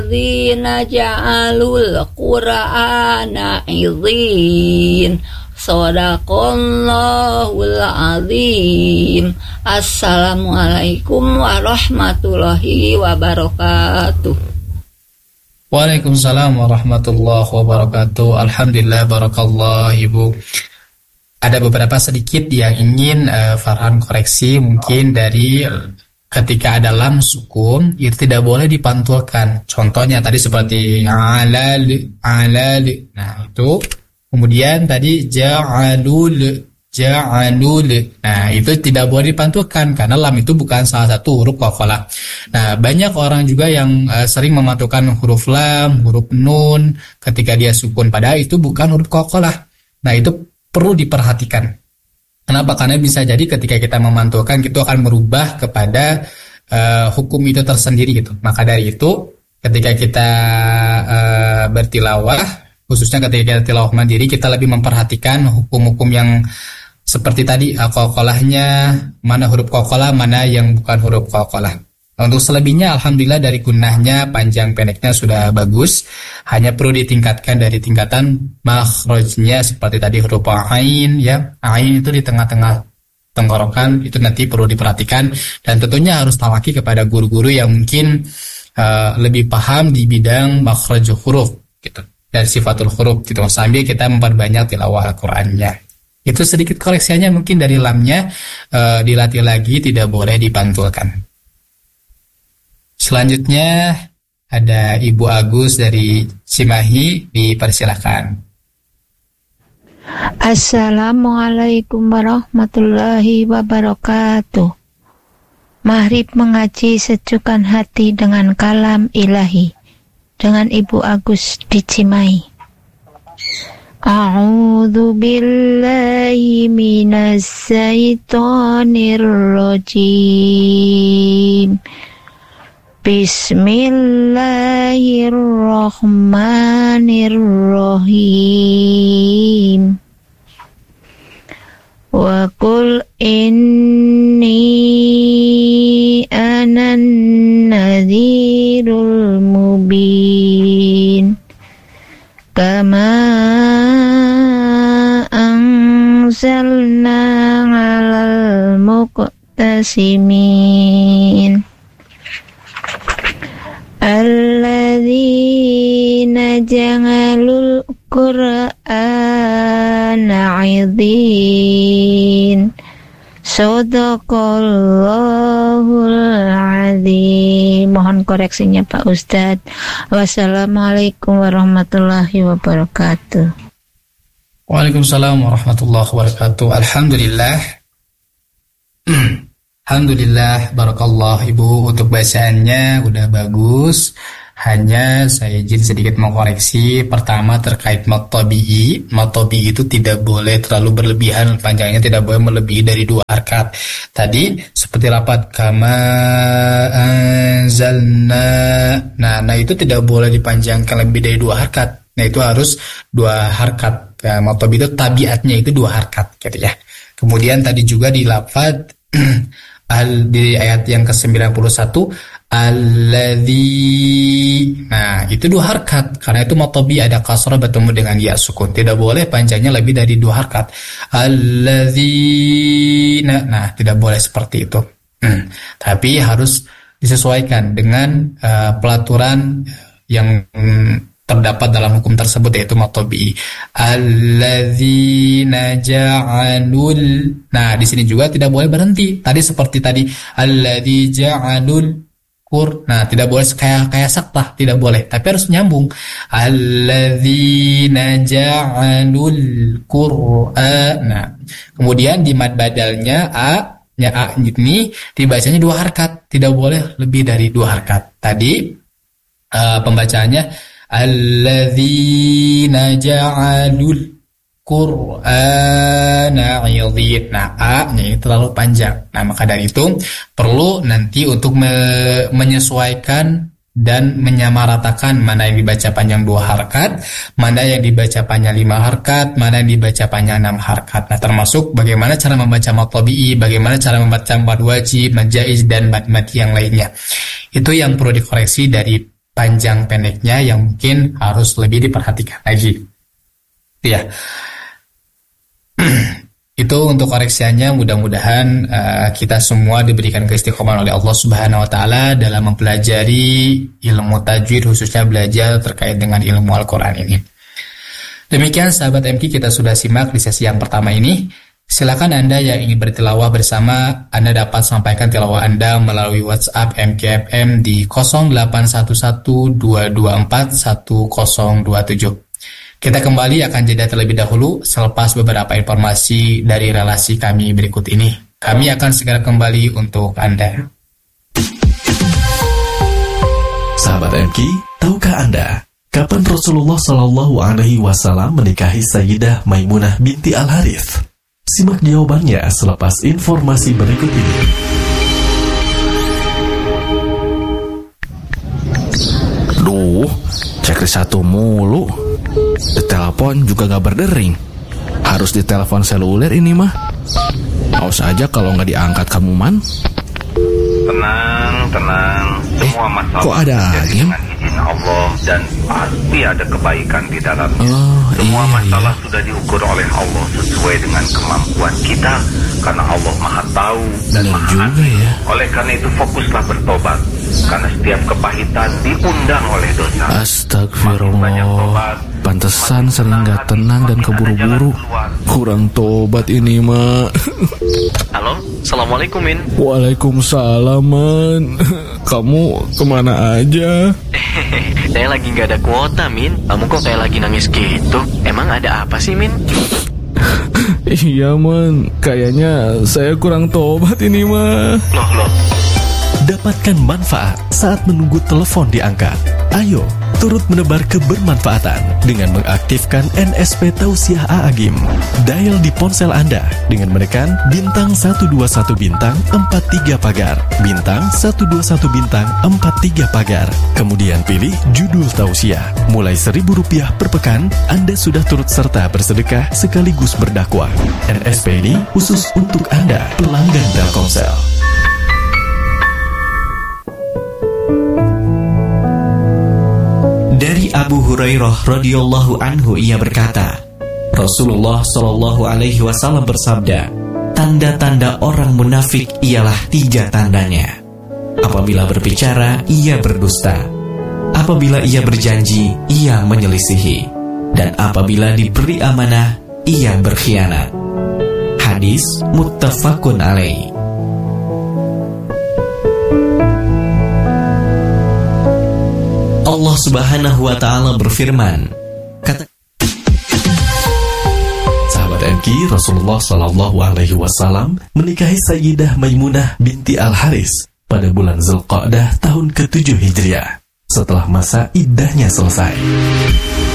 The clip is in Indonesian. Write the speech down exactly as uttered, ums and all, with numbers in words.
Alladzina ja'alul Qur'ana 'idhin. Shadaqallahul azim. Assalamualaikum warahmatullahi wabarakatuh. Waalaikumsalam warahmatullahi wabarakatuh. Alhamdulillah, barakallah Ibu. Ada beberapa sedikit yang ingin uh, Farhan koreksi, mungkin dari ketika ada lam sukun itu tidak boleh dipantulkan. Contohnya tadi seperti alal alal. Nah, itu. Kemudian tadi ja'alul ja'alul. Nah, itu tidak boleh dipantulkan karena lam itu bukan salah satu huruf qalqalah. Nah, banyak orang juga yang uh, sering memantulkan huruf lam, huruf nun ketika dia sukun, padahal itu bukan huruf qalqalah. Nah, itu perlu diperhatikan. Kenapa? Karena bisa jadi ketika kita memantulkan itu akan merubah kepada uh, hukum itu tersendiri gitu. Maka dari itu ketika kita uh, bertilawah, khususnya ketika kita tilawah mandiri, kita lebih memperhatikan hukum-hukum yang seperti tadi, qalqalahnya, mana huruf qalqalah, mana yang bukan huruf qalqalah. Untuk selebihnya alhamdulillah dari gunnahnya, panjang pendeknya sudah bagus. Hanya perlu ditingkatkan dari tingkatan makhrajnya seperti tadi huruf ain ya. Ain itu di tengah-tengah tenggorokan, itu nanti perlu diperhatikan dan tentunya harus talaki kepada guru-guru yang mungkin uh, lebih paham di bidang makhraj huruf gitu. Dan sifatul huruf gitu, sambil kita memperbanyak tilawah Al-Qur'annya. Itu sedikit koreksinya mungkin dari lamnya, uh, dilatih lagi, tidak boleh dipantulkan. Selanjutnya ada Ibu Agus dari Cimahi, dipersilakan. Assalamualaikum warahmatullahi wabarakatuh. Maghrib mengaji sejukkan hati dengan kalam ilahi, dengan Ibu Agus di Cimahi. A'udzu billahi minas syaitonir rajim. Bismillahirrahmanirrahim. Wa qul inni anan nadhirul mubin. Kama anzalna 'alal muqtasimin. Alladzina ja'alul Qur'ana 'idhin. Shadaqallahul azim. Mohon koreksinya Pak Ustadz. Wassalamualaikum warahmatullahi wabarakatuh. Waalaikumsalam warahmatullahi wabarakatuh. Alhamdulillah. Alhamdulillah, barakallah Ibu, untuk bacaannya udah bagus. Hanya saya izin sedikit mengkoreksi. Pertama terkait mat tabi'i. Mat tabi'i itu tidak boleh terlalu berlebihan, panjangnya tidak boleh melebihi dari dua harkat. Tadi seperti lapat kama anzalna. Nah, nah itu tidak boleh dipanjangkan lebih dari dua harkat. Nah, itu harus dua harkat. Nah, mat tabi'i itu tabiatnya itu dua harkat gitu ya. Kemudian tadi juga di lafadz Al, di ayat yang ke sembilan puluh satu alladzi. Nah, itu dua harkat karena itu matobi ada kasrah bertemu dengan ya sukun. Tidak boleh panjangnya lebih dari dua harkat. Alladzina. Nah, tidak boleh seperti itu. Hmm. Tapi harus disesuaikan dengan uh, pelaturan yang um, terdapat dalam hukum tersebut, yaitu matobi. Alladzina ja'alul. Nah, di sini juga tidak boleh berhenti. Tadi seperti tadi alladzi ja'alul Qur. Nah, tidak boleh kayak kayak saktah, tidak boleh. Tapi harus nyambung. Alladzina ja'alul Qur'an. Nah, kemudian di mad badalnya a nya a ini dibacanya dua harkat, tidak boleh lebih dari dua harkat. Tadi uh, pembacaannya alladzina ja'alul Qur'ana 'idhin. Nah, a-nya ini terlalu panjang. Nah, maka dari itu perlu nanti untuk me- menyesuaikan dan menyamaratakan mana yang dibaca panjang dua harkat, mana yang dibaca panjang lima harkat, mana yang dibaca panjang enam harkat. Nah, termasuk bagaimana cara membaca mad tabi'i, bagaimana cara membaca mad wajib, mad jaiz, dan mad mati yang lainnya. Itu yang perlu dikoreksi dari panjang pendeknya yang mungkin harus lebih diperhatikan lagi. Ya. Itu untuk koreksiannya, mudah-mudahan uh, kita semua diberikan keistiqomahan oleh Allah Subhanahu wa taala dalam mempelajari ilmu tajwid, khususnya belajar terkait dengan ilmu Al-Qur'an ini. Demikian sahabat M K, kita sudah simak di sesi yang pertama ini. Silakan Anda yang ingin bertilawah bersama, Anda dapat sampaikan tilawah Anda melalui WhatsApp M K F M di nol delapan satu satu dua dua empat satu nol dua tujuh. Kita kembali akan jeda terlebih dahulu selepas beberapa informasi dari relasi kami berikut ini. Kami akan segera kembali untuk Anda. Sahabat M K, tahukah Anda kapan Rasulullah Shallallahu Alaihi Wasallam menikahi Sayyidah Maimunah binti Al Harith? Simak jawabannya selepas informasi berikut ini. Duh, cek satu mulu. Ditelepon juga gak berdering. Harus ditelepon seluler ini mah. Awas aja kalau gak diangkat kamu man. Tenang, tenang. Semua masalah kok ada terjadi angin? dengan izin Allah dan pasti ada kebaikan di dalamnya. Oh, Semua iya, masalah iya. sudah diukur oleh Allah sesuai dengan kemampuan kita, karena Allah Maha Tahu dan Benar Maha juga Adil. ya. Oleh karena itu fokuslah bertobat, karena setiap kepahitan diundang oleh dosa. Banyak Astagfirullah. tobat. Pantesan sering gak tenang dan keburu-buru. Kurang tobat ini mah. Halo, Assalamualaikum Min. Waalaikumsalam man. Kamu kemana aja? Saya lagi gak ada kuota Min. Kamu kok kayak lagi nangis gitu? Emang ada apa sih Min? Iya man, kayaknya saya kurang tobat ini mah. Loh loh, Dapatkan manfaat saat menunggu telepon diangkat. Ayo, turut menebar kebermanfaatan dengan mengaktifkan N S P Tausiah A'agim. Dial di ponsel Anda dengan menekan bintang satu dua satu bintang empat tiga pagar, bintang satu dua satu bintang empat tiga pagar. Kemudian pilih judul Tausiah. Mulai seribu rupiah per pekan, Anda sudah turut serta bersedekah sekaligus berdakwah. N S P ini khusus untuk Anda, pelanggan Telkomsel. Dari Abu Hurairah radhiyallahu anhu, ia berkata, Rasulullah shallallahu alaihi wasallam bersabda, tanda-tanda orang munafik ialah tiga tandanya. Apabila berbicara, ia berdusta. Apabila ia berjanji, ia menyelisihi. Dan apabila diberi amanah, ia berkhianat. Hadis muttafaqun alaih. Allah Subhanahu wa taala berfirman, kata Sahabat M K, Rasulullah Shallallahu Alaihi Wasallam menikahi Sayyidah Maimunah binti Al Haris pada bulan Zulqa'dah tahun ketujuh Hijriah setelah masa iddahnya selesai.